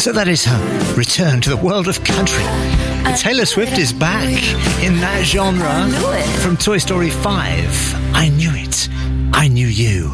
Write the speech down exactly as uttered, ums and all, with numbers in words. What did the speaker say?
So that is her return to the world of country. But Taylor Swift is back in that genre from Toy Story five. I knew it. I knew you.